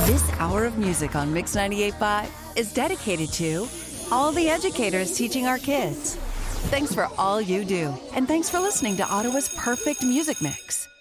This hour of music on Mix 98.5 is dedicated to all the educators teaching our kids. Thanks for all you do, and thanks for listening to Ottawa's perfect music mix.